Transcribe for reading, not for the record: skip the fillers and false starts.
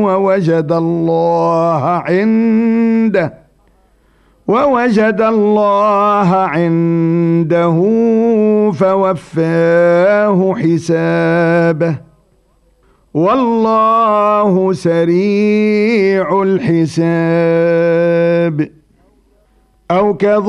ووجد الله عنده فوفاه حسابه والله سريع الحساب. أو